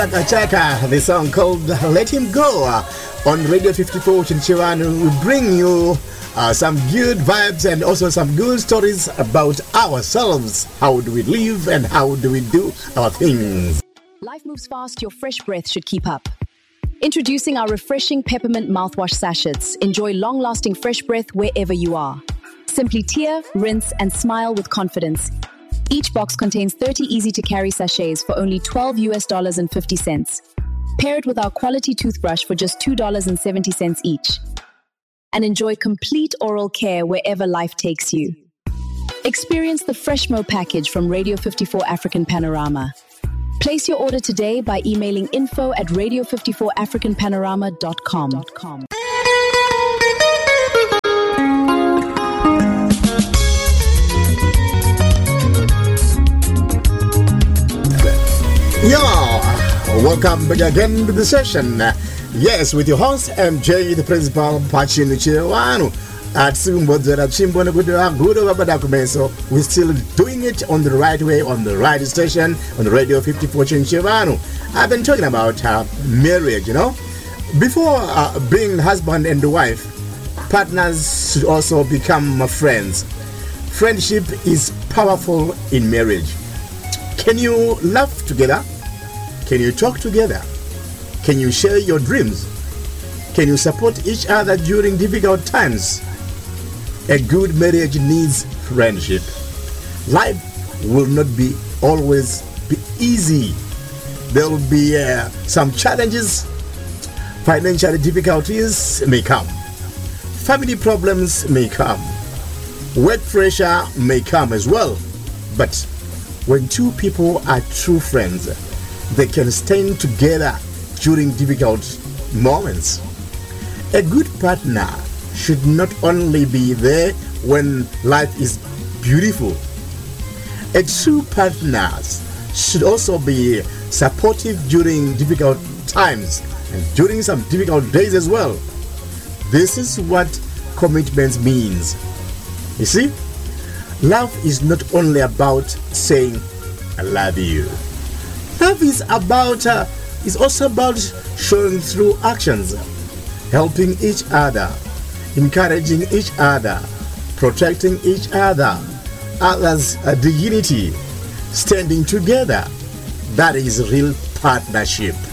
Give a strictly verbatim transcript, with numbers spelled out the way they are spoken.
Chaka Chaka, the song called Let Him Go on Radio fifty-four Chinchiranu. We bring you uh, some good vibes and also some good stories about ourselves. How do we live and how do we do our things? Life moves fast, your fresh breath should keep up. Introducing our refreshing peppermint mouthwash sachets. Enjoy long-lasting fresh breath wherever you are. Simply tear, rinse, and smile with confidence. Each box contains thirty easy-to-carry sachets for only twelve U S dollars and fifty cents. Pair it with our quality toothbrush for just two dollars and seventy cents each. And enjoy complete oral care wherever life takes you. Experience the Freshmo package from Radio fifty-four African Panorama. Place your order today by emailing info at radio fifty-four african panorama dot com. Yo, welcome back again to the session. Yes, with your host M J, the principal Pachin Chirwanu. At Simbodzera Chimbona Gudo Babadakumeso, we're still doing it on the right way, on the right station, on Radio fifty-four Chinchiranu. I've been talking about uh, marriage, you know. Before uh, being husband and wife, partners should also become friends. Friendship is powerful in marriage. Can you laugh together? Can you talk together? Can you share your dreams? Can you support each other during difficult times? A good marriage needs friendship. Life will not be always be easy. There will be uh, some challenges. Financial difficulties may come. Family problems may come. Work pressure may come as well. But when two people are true friends, they can stand together during difficult moments. A good partner should not only be there when life is beautiful. A true partner should also be supportive during difficult times and during some difficult days as well. This is what commitment means. You see, love is not only about saying I love you. Love is about uh, is also about showing through actions, helping each other, encouraging each other, protecting each other, others' uh, dignity, standing together. That is real partnership.